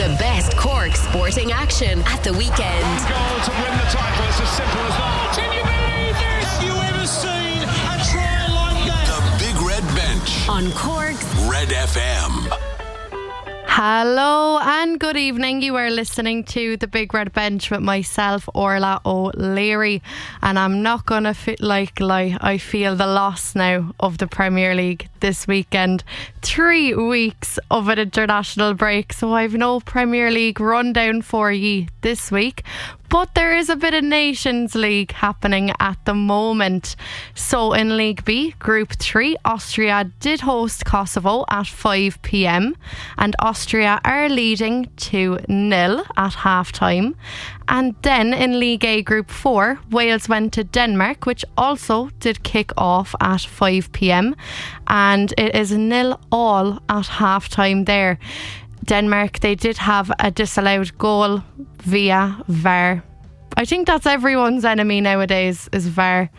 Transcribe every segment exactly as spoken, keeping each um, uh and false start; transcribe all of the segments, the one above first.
The best Cork sporting action at the weekend. One goal to win the title. It's as simple as that. Can you believe this? Have you ever seen a trial like that? The Big Red Bench On Cork's Red F M. Hello and good evening. You are listening to The Big Red Bench with myself, Orla O'Leary, and I'm not going to fit like lie. I feel the loss now of the Premier League this weekend. Three weeks of an international break, so I've no Premier League rundown for ye this week. But there is a bit of Nations League happening at the moment. So in League B, Group three, Austria did host Kosovo at five p.m. and Austria are leading two nil at half time. And then in League A Group four, Wales went to Denmark, which also did kick off at five p.m. and it is nil all at half time there. Denmark, they did have a disallowed goal via V A R. I think that's everyone's enemy nowadays, is V A R.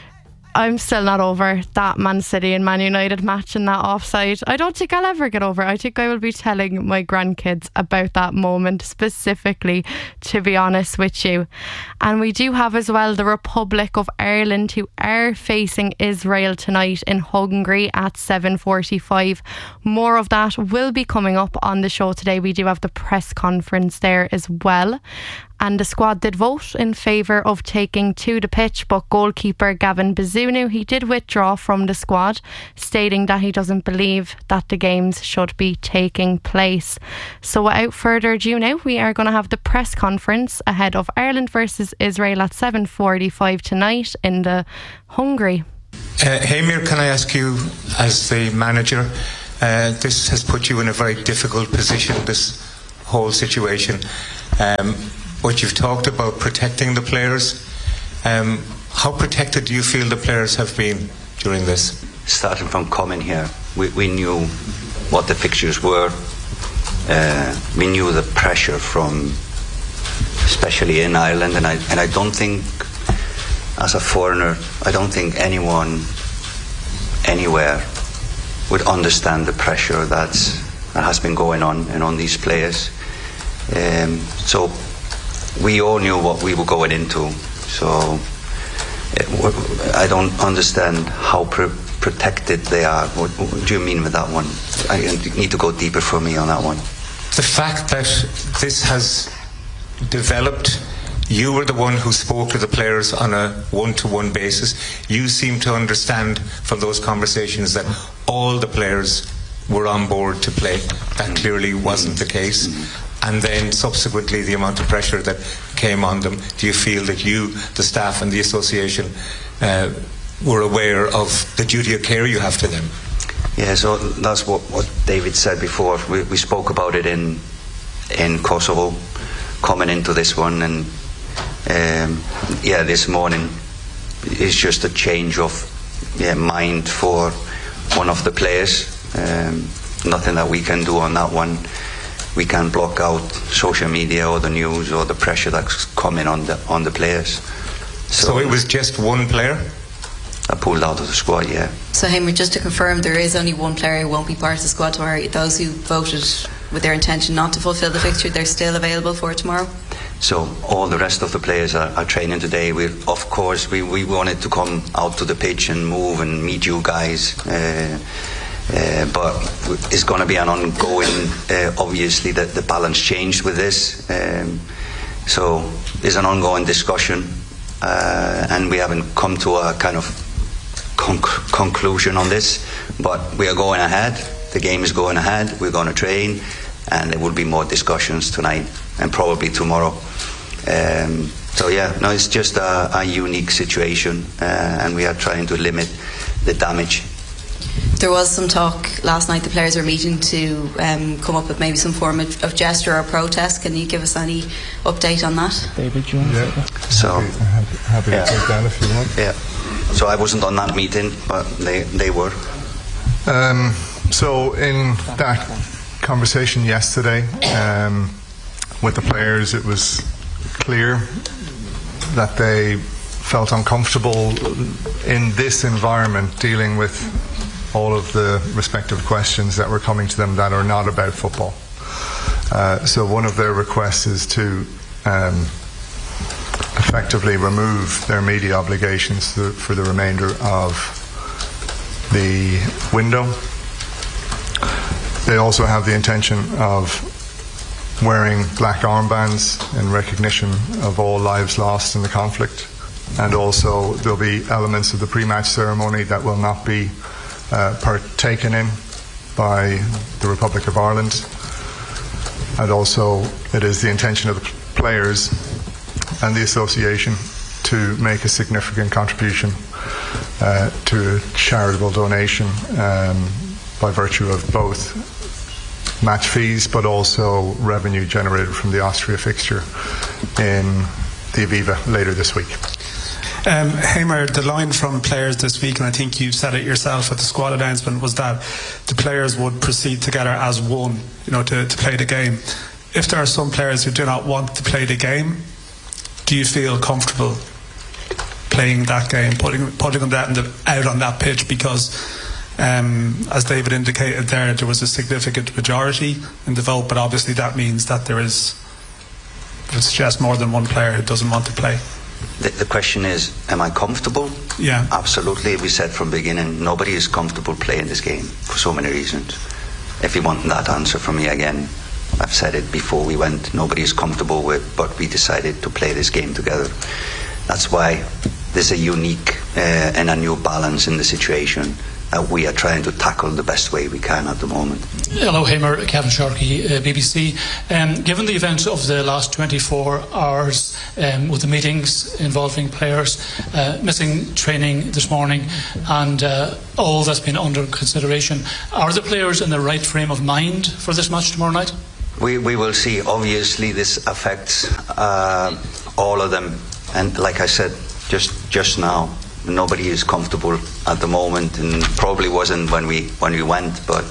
I'm still not over that Man City and Man United match and that offside. I don't think I'll ever get over it. I think I will be telling my grandkids about that moment specifically, to be honest with you. And we do have as well the Republic of Ireland, who are facing Israel tonight in Hungary at seven forty-five. More of that will be coming up on the show today. We do have the press conference there as well. And the squad did vote in favour of taking to the pitch, but goalkeeper Gavin Bazunu, he did withdraw from the squad, stating that he doesn't believe that the games should be taking place. So without further ado now, we are going to have the press conference ahead of Ireland versus Israel at seven forty-five tonight in the Hungary. Uh, Hamir, can I ask you, as the manager, uh, this has put you in a very difficult position, this whole situation. Um, What you've talked about protecting the players, um, how protected do you feel the players have been during this? Starting from coming here, we, we knew what the fixtures were. Uh, we knew the pressure from, especially in Ireland, and I and I don't think, as a foreigner, I don't think anyone anywhere would understand the pressure that's, that has been going on and on these players. Um, so. We all knew what we were going into, so it, I don't understand how pr- protected they are. What, what do you mean with that one? I need to go deeper for me on that one. The fact that this has developed, you were the one who spoke to the players on a one-to-one basis. You seem to understand from those conversations that all the players were on board to play. That clearly wasn't the case. Mm-hmm. And then subsequently the amount of pressure that came on them. Do you feel that you, the staff and the association, uh, were aware of the duty of care you have to them? Yeah, so that's what, what David said before. We, we spoke about it in in Kosovo, coming into this one, and um, yeah, this morning it's just a change of yeah, mind for one of the players. Um, nothing that we can do on that one. We can't block out social media or the news or the pressure that's coming on the on the players. So, so it was just one player that pulled out of the squad, yeah. So Hammer, just to confirm, there is only one player who won't be part of the squad tomorrow. Those who voted with their intention not to fulfil the fixture, they're still available for tomorrow? So all the rest of the players are, are training today. We, of course, we, we wanted to come out to the pitch and move and meet you guys. Uh, Uh, but it's going to be an ongoing, uh, obviously the, the balance changed with this, um, so there's an ongoing discussion, uh, and we haven't come to a kind of conc- conclusion on this, but we are going ahead. The game is going ahead. We're going to train, and there will be more discussions tonight and probably tomorrow. Um, so yeah, no, it's just a, a unique situation, uh, and we are trying to limit the damage. There was some talk last night, the players were meeting to um, come up with maybe some form of, of gesture or protest. Can you give us any update on that? David, do you want to yeah. So, happy, happy yeah. to take that if you want. Yeah. So I wasn't on that meeting, but they, they were. Um, so in that conversation yesterday um, with the players, it was clear that they felt uncomfortable in this environment dealing with all of the respective questions that were coming to them that are not about football. Uh, so one of their requests is to um, effectively remove their media obligations th- for the remainder of the window. They also have the intention of wearing black armbands in recognition of all lives lost in the conflict. And also there'll be elements of the pre-match ceremony that will not be uh, partaken in by the Republic of Ireland. And also it is the intention of the players and the association to make a significant contribution uh, to a charitable donation um, by virtue of both match fees but also revenue generated from the Austria fixture in the Aviva later this week. Um, Hamer, the line from players this week, and I think you said it yourself at the squad announcement, was that the players would proceed together as one, you know, to, to play the game. If there are some players who do not want to play the game, do you feel comfortable playing that game, putting putting them that in the, out on that pitch? Because, um, as David indicated there, there was a significant majority in the vote, but obviously that means that there is, it would suggest, more than one player who doesn't want to play. The, the question is, am I comfortable? Yeah. Absolutely. We said from the beginning, nobody is comfortable playing this game for so many reasons. If you want that answer from me again, I've said it before we went, nobody is comfortable with, but we decided to play this game together. That's why there's a unique uh, and a new balance in the situation that we are trying to tackle the best way we can at the moment. Hello, Hamer, Kevin Sharkey, uh, B B C. Um, given the events of the last twenty-four hours um, with the meetings involving players, uh, missing training this morning, and uh, all that's been under consideration, are the players in the right frame of mind for this match tomorrow night? We, we will see. Obviously, this affects uh, all of them. And like I said just just now, nobody is comfortable at the moment, and probably wasn't when we when we went. But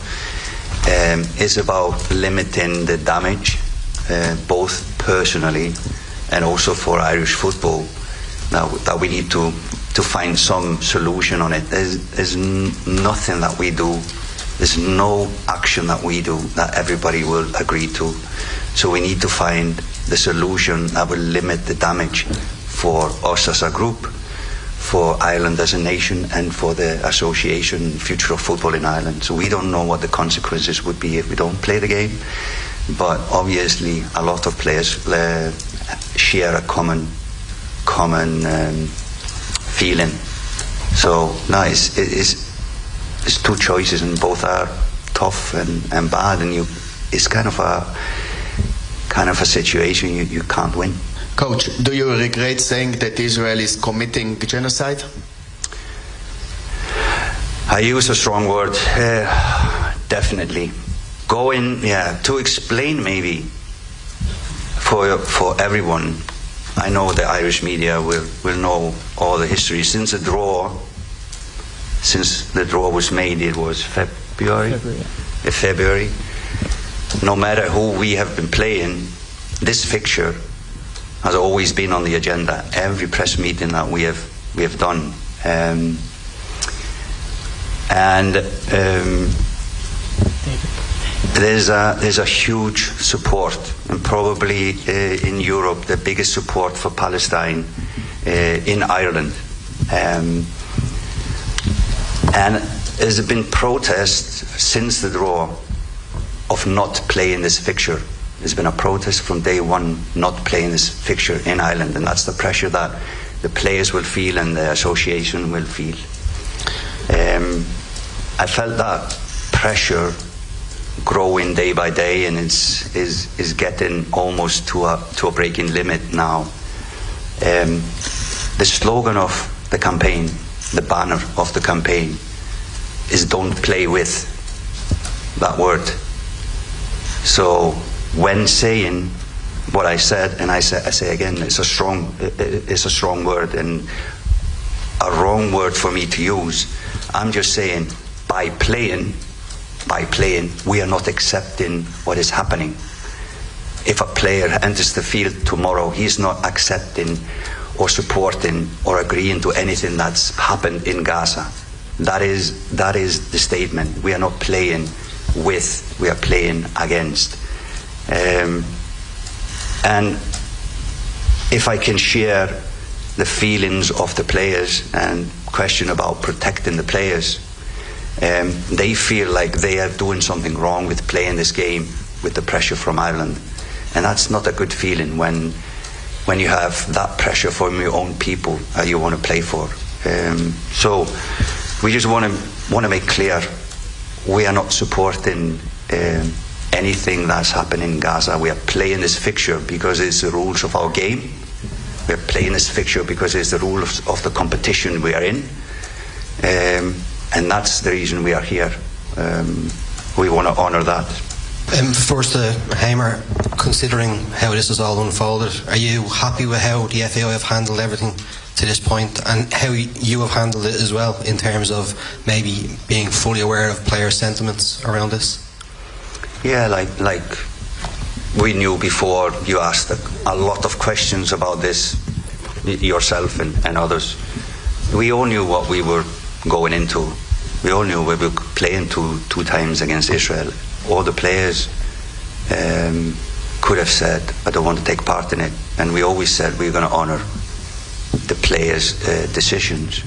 um, it's about limiting the damage, uh, both personally and also for Irish football. Now that we need to to find some solution on it. There's, there's n- nothing that we do. There's no action that we do that everybody will agree to. So we need to find the solution that will limit the damage for us as a group, for Ireland as a nation, and for the association future of football in Ireland. So we don't know what the consequences would be if we don't play the game, but obviously a lot of players uh, share a common common um, feeling. So no, it's, it's, it's two choices, and both are tough and, and bad, and you it's kind of a kind of a situation you, you can't win. Coach, do you regret saying that Israel is committing genocide? I use a strong word. Uh, definitely. Going, yeah, to explain maybe for for everyone. I know the Irish media will, will know all the history. Since the draw, since the draw was made, it was February. February. Uh, February. No matter who we have been playing, this fixture has always been on the agenda. Every press meeting that we have we have done, um, and um, there's a there's a huge support, and probably uh, in Europe the biggest support for Palestine uh, in Ireland, um, and there's been protests since the draw of not playing this fixture. There's been a protest from day one not playing this fixture in Ireland, and that's the pressure that the players will feel and the association will feel. Um, I felt that pressure growing day by day, and it's is is getting almost to a to a breaking limit now. Um, the slogan of the campaign, the banner of the campaign, is "Don't play with." That word. So when saying what I said, and I say, I say again, it's a strong, it's a strong word and a wrong word for me to use. I'm just saying, by playing, by playing, we are not accepting what is happening. If a player enters the field tomorrow, he's not accepting or supporting or agreeing to anything that's happened in Gaza. That is that is the statement. We are not playing with, we are playing against. Um, and if I can share the feelings of the players and question about protecting the players, um, they feel like they are doing something wrong with playing this game with the pressure from Ireland, and that's not a good feeling when when you have that pressure from your own people that you want to play for. Um, so we just want to want to make clear we are not supporting um, anything that's happening in Gaza. We are playing this fixture because it's the rules of our game. We are playing this fixture because it's the rules of the competition we are in, um, and that's the reason we are here. Um, we want to honour that. Um, first, uh, Hamer, considering how this has all unfolded, are you happy with how the F A I have handled everything to this point, and how you have handled it as well, in terms of maybe being fully aware of player sentiments around this? Yeah, like like we knew before. You asked a, a lot of questions about this, yourself and, and others. We all knew what we were going into. We all knew we were playing two two times against Israel. All the players um, could have said, I don't want to take part in it. And we always said we're going to honour the players' uh, decisions.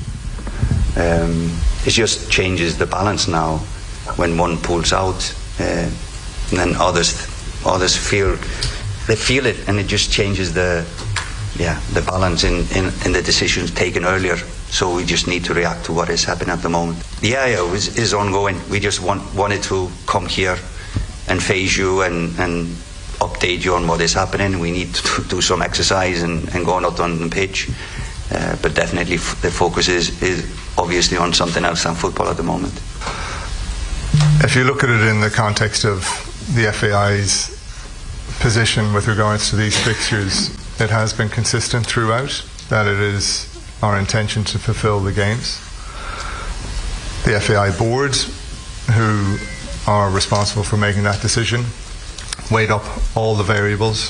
Um, it just changes the balance now when one pulls out, uh, and then others others feel they feel it, and it just changes the yeah the balance in, in, in the decisions taken earlier. So we just need to react to what is happening at the moment. Yeah, yeah, it is, is ongoing. We just want, wanted to come here and face you and, and update you on what is happening. We need to do some exercise and, and go out on the pitch. Uh, but definitely f- the focus is, is obviously on something else than football at the moment. If you look at it in the context of the F A I's position with regards to these fixtures, it has been consistent throughout that it is our intention to fulfil the games. The F A I board, who are responsible for making that decision, weighed up all the variables,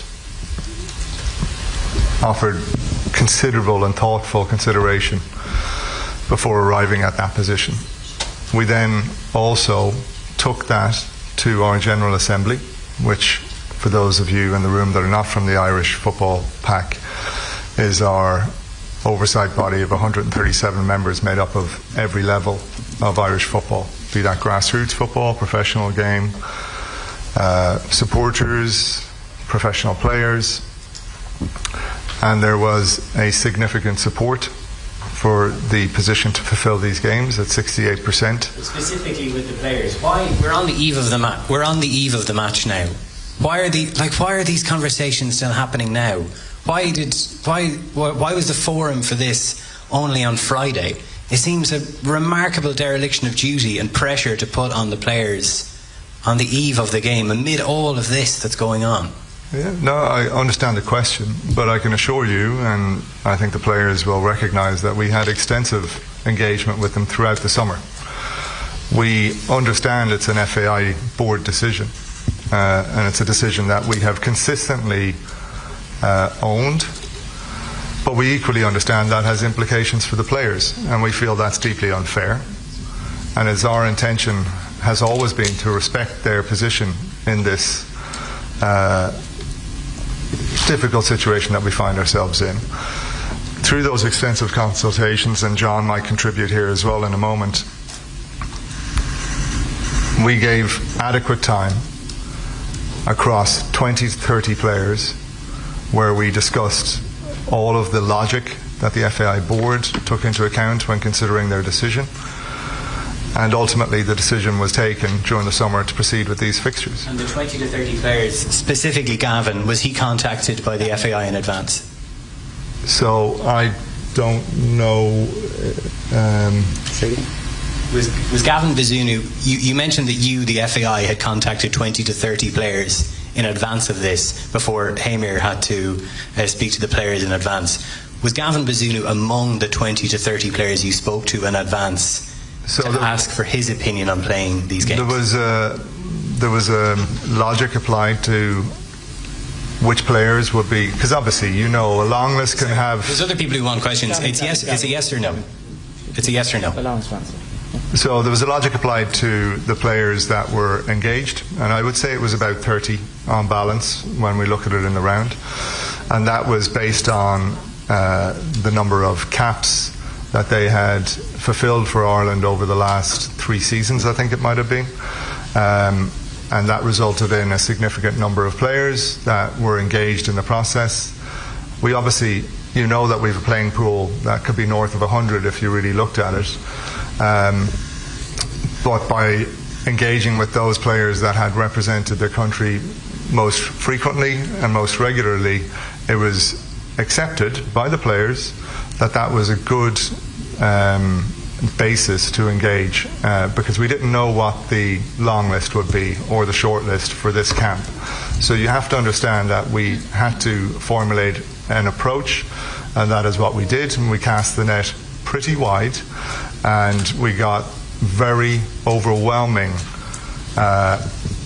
offered considerable and thoughtful consideration before arriving at that position. We then also took that to our General Assembly, which, for those of you in the room that are not from the Irish Football Pack, is our oversight body of one hundred thirty-seven members made up of every level of Irish football, be that grassroots football, professional game, uh, supporters, professional players. And there was a significant support for the position to fulfill these games at sixty-eight percent. Specifically with the players, why we're on the eve of the match? We're on the eve of the match now. Why are the like? Why are these conversations still happening now? Why did why why was the forum for this only on Friday? It seems a remarkable dereliction of duty and pressure to put on the players on the eve of the game amid all of this that's going on. Yeah, no, I understand the question, but I can assure you, and I think the players will recognise, that we had extensive engagement with them throughout the summer. We understand it's an F A I board decision, uh, and it's a decision that we have consistently uh, owned, but we equally understand that has implications for the players, and we feel that's deeply unfair. And it's our intention has always been to respect their position in this uh, difficult situation that we find ourselves in. Through those extensive consultations, and John might contribute here as well in a moment, we gave adequate time across twenty to thirty players where we discussed all of the logic that the F A I board took into account when considering their decision. And ultimately the decision was taken during the summer to proceed with these fixtures. And the twenty to thirty players, specifically Gavin, was he contacted by the F A I in advance? So I don't know. Um, was, was Gavin Bazunu, you, you mentioned that you, the F A I, had contacted twenty to thirty players in advance of this before Hamir had to uh, speak to the players in advance. Was Gavin Bazunu among the twenty to thirty players you spoke to in advance? So to ask for his opinion on playing these games? There was a, there was a logic applied to which players would be, because obviously, you know, a long list can have... There's other people who want questions. It's yes, it's a yes or no. It's a yes or no. So there was a logic applied to the players that were engaged, and I would say it was about thirty on balance when we look at it in the round, and that was based on uh, the number of caps that they had fulfilled for Ireland over the last three seasons, I think it might have been. Um, and that resulted in a significant number of players that were engaged in the process. We obviously, you know that we have a playing pool that could be north of one hundred if you really looked at it. Um, but by engaging with those players that had represented their country most frequently and most regularly, it was accepted by the players that that was a good um, basis to engage, uh, because we didn't know what the long list would be or the short list for this camp. So you have to understand that we had to formulate an approach, and that is what we did, and we cast the net pretty wide, and we got very overwhelming uh,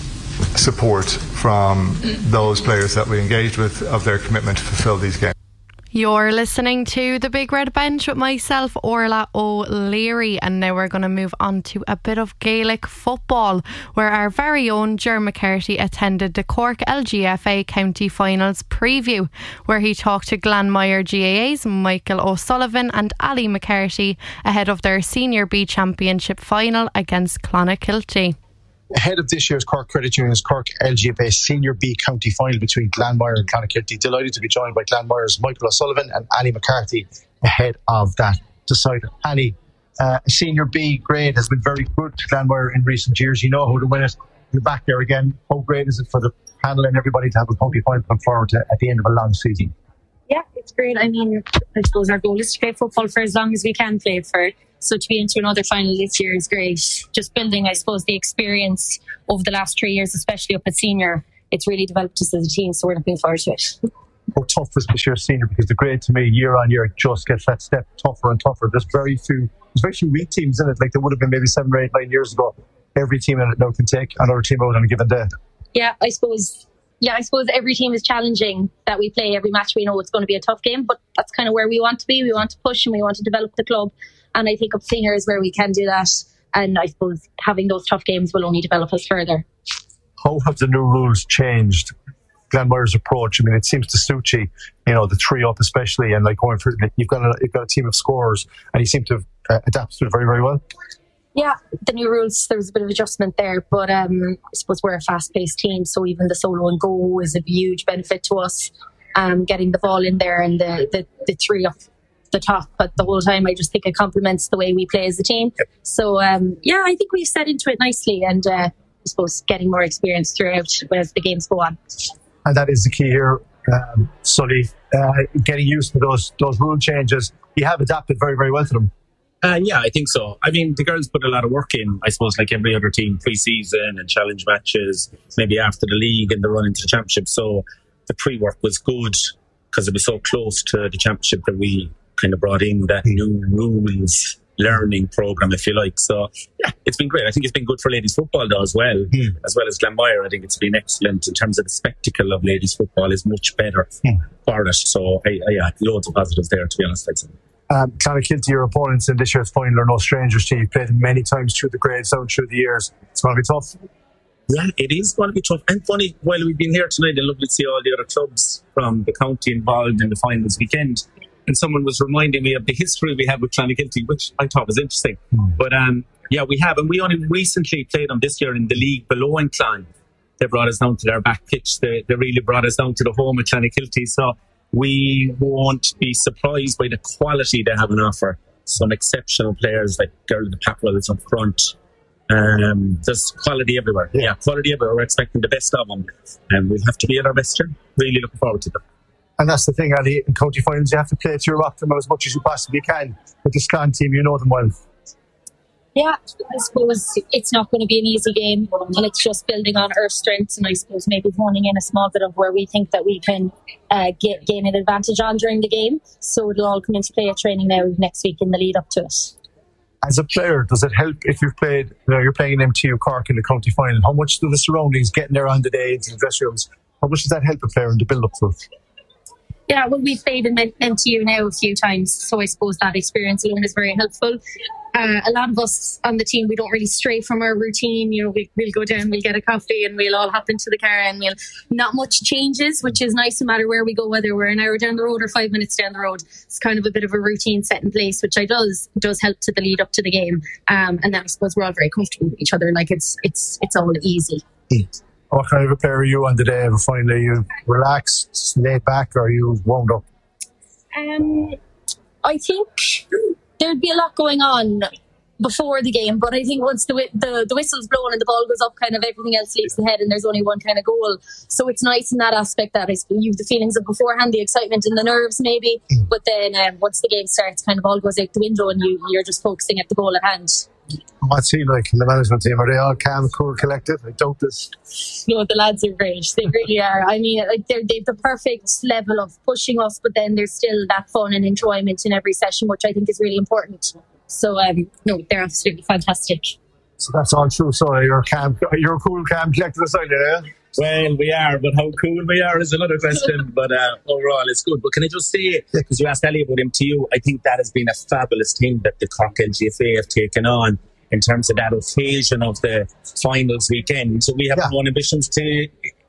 support from those players that we engaged with of their commitment to fulfil these games. You're listening to The Big Red Bench with myself, Orla O'Leary, and now we're going to move on to a bit of Gaelic football, where our very own Ger McCarthy attended the Cork L G F A County Finals preview, where he talked to Glanmire G A A's Michael O'Sullivan and Ali McCarthy ahead of their Senior B Championship final against Clonakilty. Ahead of this year's Cork Credit Union's Cork L G F A Senior B County Final between Glanmire and Clonakilty, delighted to be joined by Glanmire's Michael O'Sullivan and Ali McCarthy ahead of that decider. Ali, uh, Senior B grade has been very good to Glanmire in recent years. You know how to win it. You're back there again. How great is it for the panel and everybody to have a county final come forward to, at the end of a long season? Yeah, it's great. I mean, I suppose our goal is to play football for as long as we can play for it. So to be into another final this year is great. Just building, I suppose, the experience over the last three years, especially up at senior, it's really developed us as a team, so we're looking forward to it. How tough is this year's senior? Because the grade to me, year on year, just gets that step tougher and tougher. There's very few, there's very few weak teams in it, like there would have been maybe seven or eight, nine years ago. Every team in it now can take another team out on a given day. Yeah, I suppose. Yeah, I suppose every team is challenging that we play. Every match we know it's going to be a tough game, but that's kind of where we want to be. We want to push and we want to develop the club. And I think up senior is where we can do that. And I suppose having those tough games will only develop us further. How have the new rules changed Glanmire's approach? I mean, it seems to suit you, you know, the three up especially, and like going for you've got a, you've got a team of scorers, and you seem to have uh, adapted to it very, very well. Yeah, the new rules, there was a bit of adjustment there, but um, I suppose we're a fast-paced team, so even the solo and go is a huge benefit to us. Um, getting the ball in there and the, the, the three up the top, but the whole time I just think it complements the way we play as a team. Yep. So um, yeah, I think we've set into it nicely, and uh, I suppose getting more experience throughout as the games go on. And that is the key here, um, Sully, uh, getting used to those those rule changes. You have adapted very, very well to them. Uh, yeah, I think so. I mean, the girls put a lot of work in, I suppose, like every other team, pre-season and challenge matches, maybe after the league and the run into the championship. So the pre-work was good because it was so close to the championship that we kind of brought in that new rules learning program, if you like. So yeah, it's been great. I think it's been good for ladies football though as well, mm. as well as Glanmire. I think it's been excellent in terms of the spectacle of ladies football is much better mm. for it. So I, I, yeah, loads of positives there, to be honest, I'd say. Um, Clonakilty, your opponents in this year's final are no strangers to you. You've played them many times through the grades, down through the years. It's going to be tough. Yeah, it is going to be tough. And funny, while we've been here tonight, it's lovely to see all the other clubs from the county involved in the finals weekend. And someone was reminding me of the history we have with Clonakilty, which I thought was interesting. Mm. But um, yeah, we have. And we only recently played them this year in the league below in Clon. They brought us down to their back pitch. They, they really brought us down to the home of Clonakilty. So we won't be surprised by the quality they have on offer. Some exceptional players like Gerald Packwell's up front. Um, there's quality everywhere. Yeah. yeah, quality everywhere. We're expecting the best of them. And we'll have to be at our best here. Really looking forward to them. And that's the thing, Ali, in county finals, you have to play to your optimum as much as you possibly can. With this Clan team, you know them well. Yeah, I suppose it's not going to be an easy game, and it's just building on our strengths, and I suppose maybe honing in a small bit of where we think that we can uh, get, gain an advantage on during the game. So it'll all come into play at training now next week in the lead up to it. As a player, does it help if you've played, you know, you're playing an M T U Cork in the county final? How much do the surroundings, getting there on the day into the dressing rooms, how much does that help a player in the build up to it? Yeah, well, we've played in M T U now a few times, so I suppose that experience alone is very helpful. uh, a lot of us on the team, we don't really stray from our routine. You know, we, we'll go down, we'll get a coffee, and we'll all hop into the car, and we'll not much changes, which is nice no matter where we go, whether we're an hour down the road or five minutes down the road. It's kind of a bit of a routine set in place, which I does does help to the lead up to the game. Um, and then I suppose we're all very comfortable with each other. Like it's it's it's all easy. What kind of a player are you on the day of a final? Are you relaxed, laid back, or are you wound up? Um, I think there'd be a lot going on before the game, but I think once the, the the whistle's blown and the ball goes up, kind of everything else leaves the head, and there's only one kind of goal. So it's nice in that aspect that you have the feelings of beforehand, the excitement and the nerves maybe, mm. but then um, once the game starts, kind of all goes out the window, and you you're just focusing at the goal at hand. What's he like in the management team? Are they all calm, cool, collected? I doubt this. No, the lads are great. They really are. I mean, like they're they've the perfect level of pushing us, but then there's still that fun and enjoyment in every session, which I think is really important. So, um, no, they're absolutely fantastic. So that's all true. So you're calm, you're cool, calm, collected aside, yeah? Well, we are, but how cool we are is another question. But uh, overall, it's good. But can I just say, because you asked Ali about M T U, I think that has been a fabulous thing that the Cork L G F A have taken on in terms of that occasion of the finals weekend. So we have yeah. no ambitions to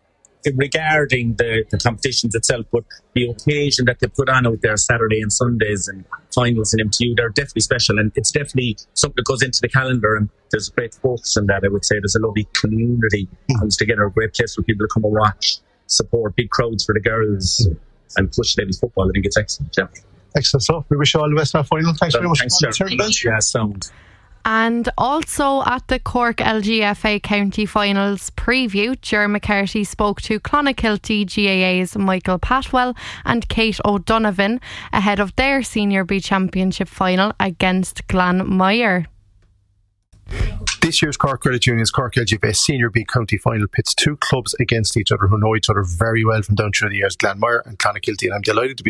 regarding the, the competitions itself, but the occasion that they put on out there Saturday and Sundays and finals in M T U, they're definitely special, and it's definitely something that goes into the calendar, and there's a great focus on that. I would say there's a lovely community mm. comes together, a great place for people to come and watch, support, big crowds for the girls mm. and push ladies football. I think it's excellent. Yeah. Excellent stuff. We wish you all the best in our final. Thanks so, very much. Thanks, Thanks yeah, sound. And also at the Cork L G F A County Finals preview, Ger McCarthy spoke to Clonakilty G A A's Michael Patwell and Kate O'Donovan ahead of their Senior B Championship final against Glanmire. This year's Cork Credit Union's Cork L G F A Senior B County Final pits two clubs against each other who know each other very well from down through the years, Glanmire and Clonakilty, and I'm delighted to be